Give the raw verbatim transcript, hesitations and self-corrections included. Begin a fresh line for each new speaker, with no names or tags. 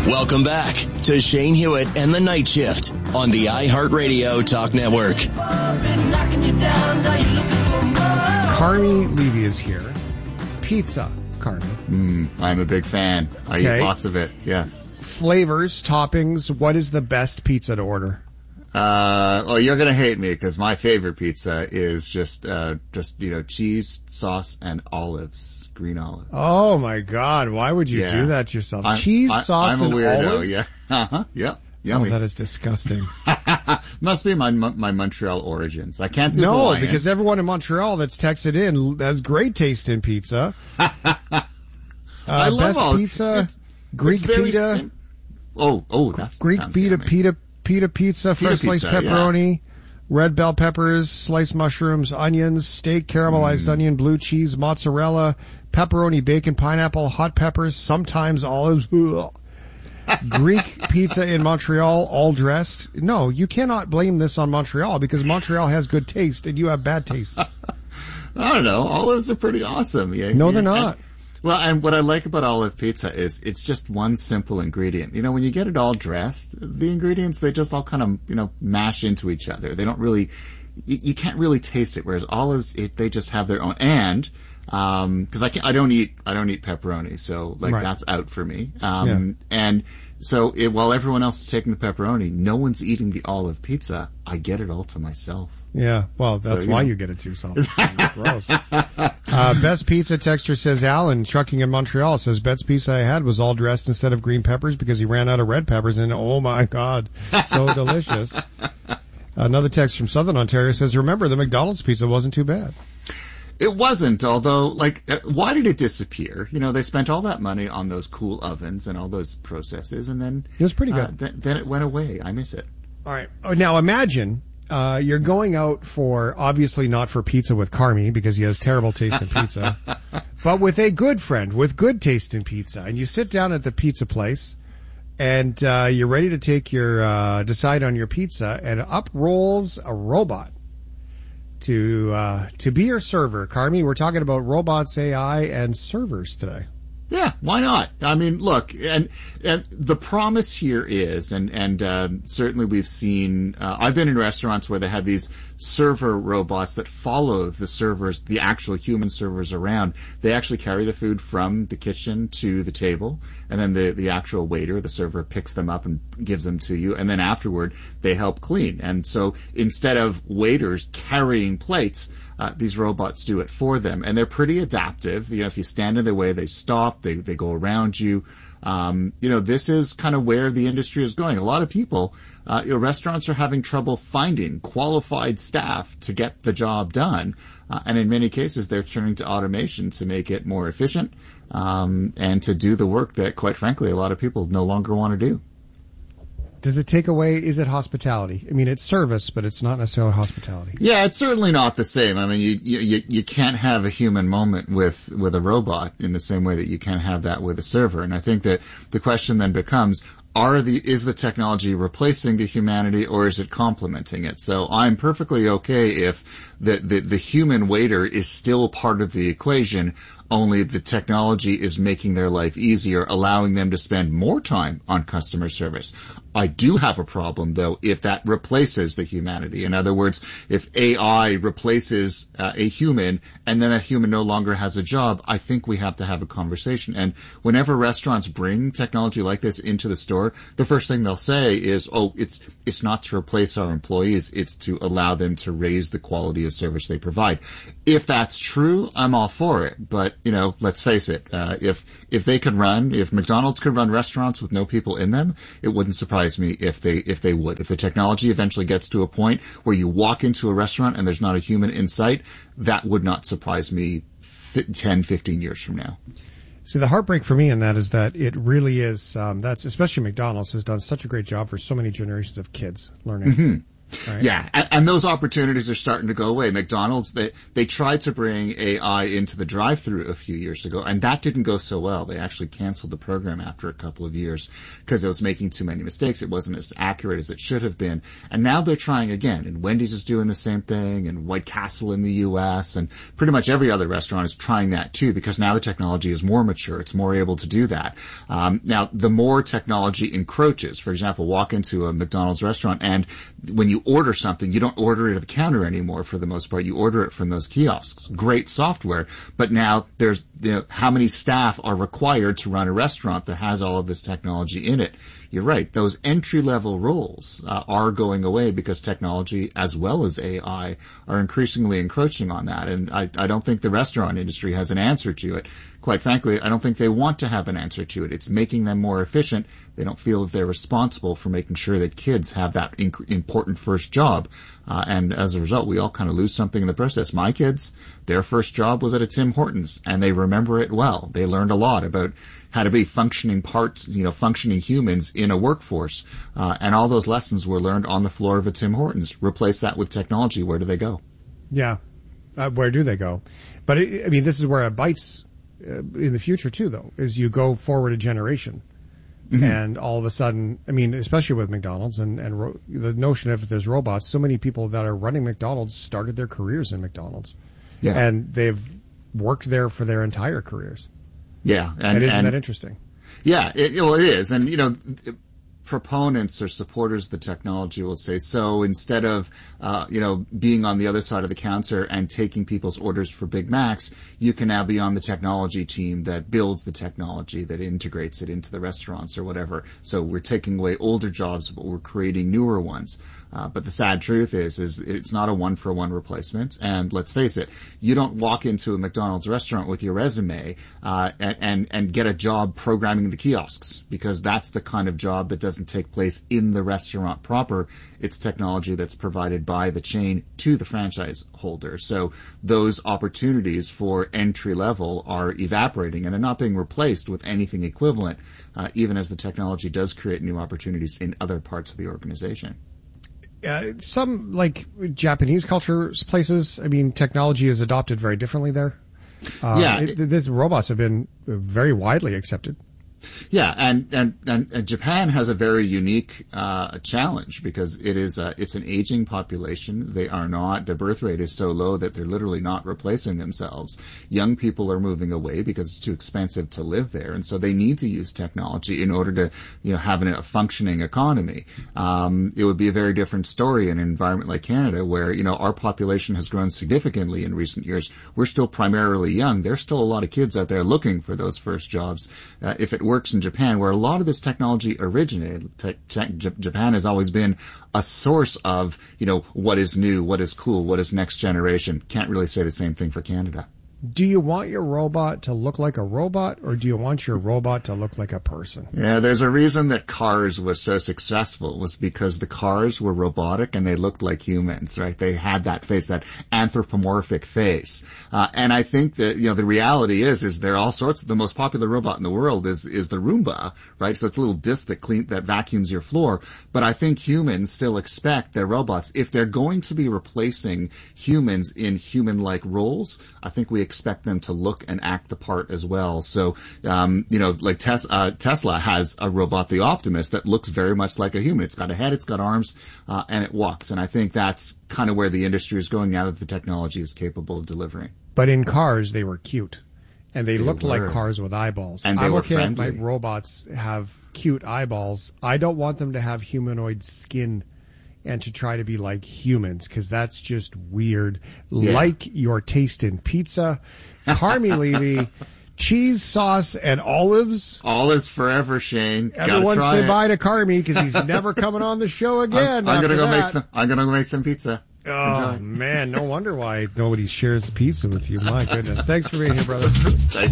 Welcome back to Shane Hewitt and the Night Shift on the iHeartRadio Talk Network.
Carmi Levy is here. Pizza, Carmi.
Mm, I'm a big fan. I
Okay.
eat lots of it, yes.
Flavors, toppings, what is the best pizza to order?
Uh, well, you're gonna hate me because my favorite pizza is just, uh, just, you know, cheese, sauce, and olives. Green olives.
Oh my God, why would you
Yeah.
do that to yourself?
I'm-
Cheese,
I,
sauce,
I'm a
and
weirdo,
olives?
yeah. Uh-huh, yep.
Oh,
Yummy.
that is disgusting.
Must be my my Montreal origins. I can't do
No,
Hawaiian.
because everyone in Montreal that's texted in has great taste in pizza. uh,
I love
best
all
pizza,
it's,
Greek
it's very
pita,
sim- oh, oh, that's
Greek
sounds
pita,
yummy.
pita, pita pizza,
Pita
first sliced
pizza, yeah.
pepperoni, red bell peppers, sliced mushrooms, onions, steak, caramelized
Mm.
onion, blue cheese, mozzarella, pepperoni, bacon, pineapple, hot peppers, sometimes olives. Greek pizza in Montreal, all dressed. No, you cannot blame this on Montreal because Montreal has good taste and you have bad taste.
I don't know. Olives are pretty awesome. Yeah.
No,
yeah.
they're not.
And, well, and what I like about olive pizza is it's just one simple ingredient. You know, when you get it all dressed, the ingredients, they just all kind of, you know, mash into each other. They don't really, you, you can't really taste it. Whereas olives, it, they just have their own. And, um, cause I can't, I don't eat, I don't eat pepperoni. So like
Right.
that's out for me. Um, and so it, while everyone else is taking the pepperoni, no one's eating the olive pizza. I get it all to myself.
Yeah, well, that's
So, you
why
know.
you get it to yourself. Gross. Uh, best pizza texture says Alan, trucking in Montreal, says best pizza I had was all dressed instead of green peppers because he ran out of red peppers and oh my God, so delicious. Another text from Southern Ontario says, remember the McDonald's pizza wasn't too bad.
It wasn't, although, like, uh, why did it disappear? You know, they spent all that money on those cool ovens and all those processes, and then
It was pretty good.
uh, th- then it went away. I miss it.
All right. Oh, now imagine uh, you're going out for, obviously not for pizza with Carmi because he has terrible taste in pizza, but with a good friend with good taste in pizza. And you sit down at the pizza place and uh, you're ready to take your, uh, decide on your pizza, and up rolls a robot to, uh, to be your server. Carmi, we're talking about robots, A I, and servers today.
Yeah, why not? I mean, look, and, and the promise here is, and and um, certainly we've seen. Uh, I've been in restaurants where they have these server robots that follow the servers, the actual human servers around. They actually carry the food from the kitchen to the table, and then the the actual waiter, the server, picks them up and gives them to you, and then afterward they help clean. And so instead of waiters carrying plates, Uh, these robots do it for them, and they're pretty adaptive. You know, if you stand in their way, they stop, they they go around you. Um, you know, this is kind of where the industry is going. A lot of people, uh, you know, restaurants are having trouble finding qualified staff to get the job done, uh, and in many cases, they're turning to automation to make it more efficient, um, and to do the work that, quite frankly, a lot of people no longer want to do.
Does it take away, is it hospitality? I mean, it's service, but it's not necessarily hospitality.
Yeah, it's certainly not the same. I mean, you, you, you can't have a human moment with, with a robot in the same way that you can't have that with a server. And I think that the question then becomes, are the, is the technology replacing the humanity or is it complementing it? So I'm perfectly okay if the, the, the human waiter is still part of the equation, only the technology is making their life easier, allowing them to spend more time on customer service. I do have a problem, though, if that replaces the humanity. In other words, if A I replaces uh, a human and then a human no longer has a job, I think we have to have a conversation. And whenever restaurants bring technology like this into the store, the first thing they'll say is, oh, it's it's not to replace our employees, it's to allow them to raise the quality of service they provide. If that's true, I'm all for it. But, you know, let's face it, uh, if if they could run, if McDonald's could run restaurants with no people in them, it wouldn't surprise me if they if they would. If the technology eventually gets to a point where you walk into a restaurant and there's not a human in sight, that would not surprise me ten, fifteen years from now.
See, the heartbreak for me in that is that it really is, um, that's, especially McDonald's has done such a great job for so many generations of kids learning.
Mm-hmm.
Right?
Yeah, and, and those opportunities are starting to go away. McDonald's, they, they tried to bring A I into the drive-thru a few years ago, and that didn't go so well. They actually canceled the program after a couple of years because it was making too many mistakes. It wasn't as accurate as it should have been. And now they're trying again, and Wendy's is doing the same thing, and White Castle in the U S, and pretty much every other restaurant is trying that too, because now the technology is more mature. It's more able to do that. Um, now, the more technology encroaches, for example, walk into a McDonald's restaurant, and when you order something, you don't order it at the counter anymore for the most part. You order it from those kiosks. Great software, but now there's, you know, how many staff are required to run a restaurant that has all of this technology in it? You're right. Those entry-level roles uh, are going away because technology as well as A I are increasingly encroaching on that. And I, I don't think the restaurant industry has an answer to it. Quite frankly, I don't think they want to have an answer to it. It's making them more efficient. They don't feel that they're responsible for making sure that kids have that inc- important first job. Uh, and as a result, we all kind of lose something in the process. My kids, their first job was at a Tim Hortons, and they remember it well. They learned a lot about how to be functioning parts, you know, functioning humans in a workforce. Uh, and all those lessons were learned on the floor of a Tim Hortons. Replace that with technology. Where do they go?
Yeah. Uh, where do they go? But it, I mean, this is where it bites uh, in the future too, though, is you go forward a generation. Mm-hmm. And all of a sudden, I mean, especially with McDonald's and, and ro- the notion of if there's robots, so many people that are running McDonald's started their careers in McDonald's. Yeah. And they've worked there for their entire careers.
Yeah. And,
and isn't
and,
that interesting?
Yeah, it, well, it is. And, you know, it, proponents or supporters of the technology will say, so instead of, uh, you know, being on the other side of the counter and taking people's orders for Big Macs, you can now be on the technology team that builds the technology, that integrates it into the restaurants or whatever. So we're taking away older jobs, but we're creating newer ones. Uh, but the sad truth is, is it's not a one-for-one replacement. And let's face it, you don't walk into a McDonald's restaurant with your resume, uh, and, and, and get a job programming the kiosks, because that's the kind of job that doesn't take place in the restaurant proper. It's technology that's provided by the chain to the franchise holder. So those opportunities for entry level are evaporating, and they're not being replaced with anything equivalent, uh, even as the technology does create new opportunities in other parts of the organization.
Uh, some, like Japanese culture places, I mean, technology is adopted very differently there. Uh,
yeah.
It, these robots have been very widely accepted.
Yeah, and, and, and, and Japan has a very unique uh challenge, because it is uh it's an aging population. They are not, their birth rate is so low that they're literally not replacing themselves. Young people are moving away because it's too expensive to live there, and so they need to use technology in order to, you know, have an, a functioning economy. Um it would be a very different story in an environment like Canada, where, you know, our population has grown significantly in recent years. We're still primarily young. There's still a lot of kids out there looking for those first jobs. Uh, if it works in Japan, where a lot of this technology originated. Te- te- Japan has always been a source of, you know, what is new, what is cool, what is next generation. Can't really say the same thing for Canada.
Do you want your robot to look like a robot, or do you want your robot to look like a person?
Yeah, there's a reason that Cars was so successful, was because the cars were robotic and they looked like humans, right? They had that face, that anthropomorphic face. Uh, and I think that, you know, the reality is, is there are all sorts of, the most popular robot in the world is, is the Roomba, right? So it's a little disc that clean, that vacuums your floor. But I think humans still expect their robots, if they're going to be replacing humans in human-like roles, I think we expect them to look and act the part as well. So, um, you know, like Tes- uh, Tesla has a robot, the Optimus, that looks very much like a human. It's got a head, it's got arms, uh, and it walks. And I think that's kind of where the industry is going now that the technology is capable of delivering.
But in Cars, they were cute. And they, they looked were. like cars with eyeballs.
And they
I'm
were
okay
friendly.
if my robots have cute eyeballs. I don't want them to have humanoid skin and to try to be like humans, because that's just weird. Yeah. Like your taste in pizza. Carmi Levy, cheese, sauce, and olives.
Olives forever, Shane.
Everyone say it. Bye to Carmi, because he's never coming on the show again.
I'm, I'm gonna go
that.
make some. I'm gonna go make some pizza.
Oh Enjoy. Man, no wonder why nobody shares pizza with you. My goodness. Thanks for being here, brother.